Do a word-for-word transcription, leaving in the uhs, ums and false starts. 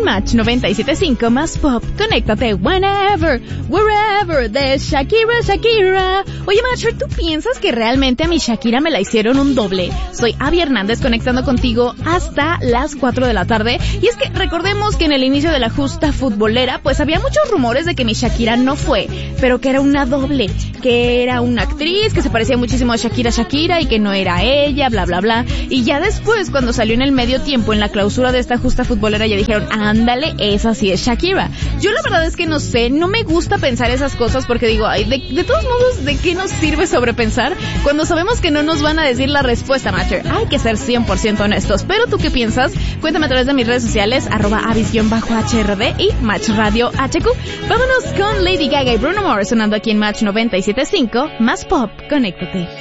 Match noventa y siete punto cinco más pop. Conéctate whenever, wherever de Shakira, Shakira. Oye, Matcher, ¿tú piensas que realmente a mi Shakira me la hicieron un doble? Soy Abby Hernández conectando contigo hasta las cuatro de la tarde. Y es que recordemos que en el inicio de la justa futbolera, pues había muchos rumores de que mi Shakira no fue, pero que era una doble, que era una actriz que se parecía muchísimo a Shakira, Shakira y que no era ella, bla, bla, bla. Y ya después, cuando salió en el medio tiempo, en la clausura de esta justa futbolera, ya dijeron, ándale, esa sí es Shakira. Yo la verdad es que no sé, no me gusta pensar esas cosas porque digo, ay, de, de todos modos, ¿de qué nos sirve sobrepensar cuando sabemos que no nos van a decir la respuesta, Matcher? Hay que ser cien por ciento honestos. Pero ¿tú qué piensas? Cuéntame a través de mis redes sociales, arroba avis-H R D y Match Radio H Q. Vámonos con Lady Gaga y Bruno Mars sonando aquí en Match noventa y siete punto cinco, más pop, conéctate.